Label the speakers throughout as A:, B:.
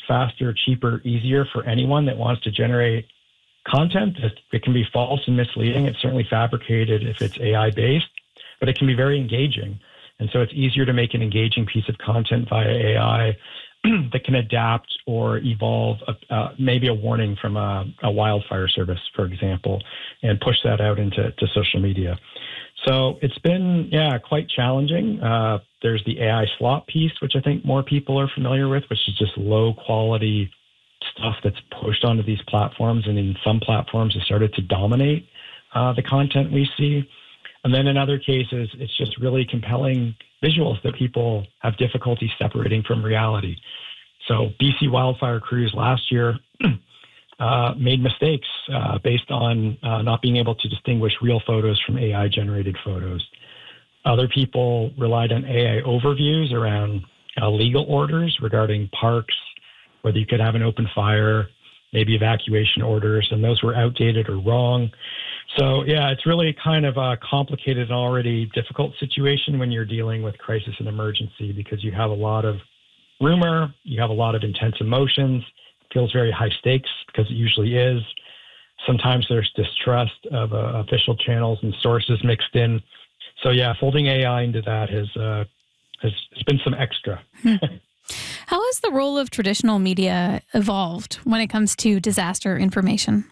A: faster, cheaper, easier for anyone that wants to generate content. It can be false and misleading. It's certainly fabricated if it's AI-based, but it can be very engaging. And so it's easier to make an engaging piece of content via AI that can adapt or evolve maybe a warning from a wildfire service, for example, and push that out into social media. So it's been, quite challenging. There's the AI slop piece, which I think more people are familiar with, which is just low quality stuff that's pushed onto these platforms. And in some platforms, it started to dominate the content we see. And then in other cases, it's just really compelling visuals that people have difficulty separating from reality. So BC wildfire crews last year made mistakes based on not being able to distinguish real photos from AI-generated photos. Other people relied on AI overviews around legal orders regarding parks, whether you could have an open fire, maybe evacuation orders, and those were outdated or wrong. So, it's really kind of a complicated and already difficult situation when you're dealing with crisis and emergency, because you have a lot of rumor, you have a lot of intense emotions. It feels very high stakes because it usually is. Sometimes there's distrust of official channels and sources mixed in. So, folding AI into that has been some extra.
B: How has the role of traditional media evolved when it comes to disaster information?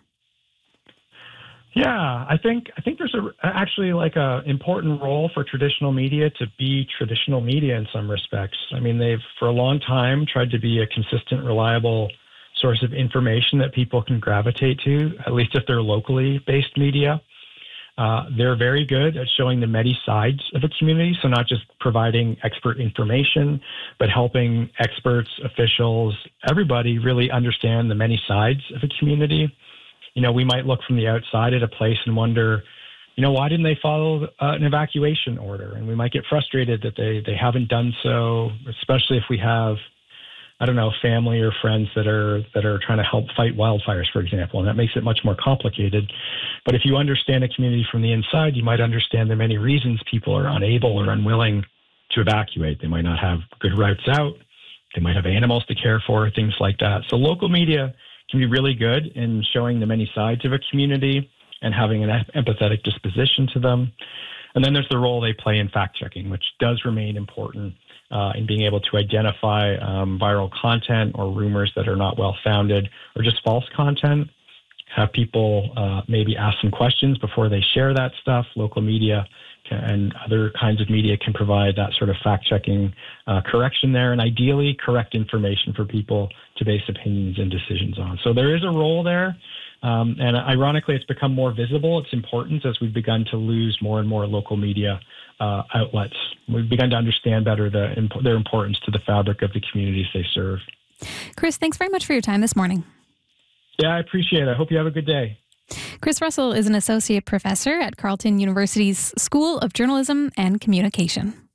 A: Yeah, I think there's actually like a important role for traditional media to be traditional media in some respects. I mean, they've for a long time tried to be a consistent, reliable source of information that people can gravitate to, at least if they're locally based media. They're very good at showing the many sides of a community, so not just providing expert information, but helping experts, officials, everybody really understand the many sides of a community. We might look from the outside at a place and wonder, why didn't they follow an evacuation order? And we might get frustrated that they haven't done so, especially if we have, family or friends that are trying to help fight wildfires, for example, and that makes it much more complicated. But if you understand a community from the inside, you might understand the many reasons people are unable or unwilling to evacuate. They might not have good routes out. They might have animals to care for, things like that. So local media can be really good in showing the many sides of a community and having an empathetic disposition to them. And then there's the role they play in fact-checking, which does remain important in being able to identify viral content or rumors that are not well-founded or just false content. Have people maybe ask some questions before they share that stuff. Local media and other kinds of media can provide that sort of fact-checking correction there, and ideally correct information for people to base opinions and decisions on. So there is a role there, and ironically, it's become more visible. Its importance as we've begun to lose more and more local media outlets. We've begun to understand better their importance to the fabric of the communities they serve.
B: Chris, thanks very much for your time this morning.
A: Yeah, I appreciate it. I hope you have a good day.
B: Chris Russell is an associate professor at Carleton University's School of Journalism and Communication.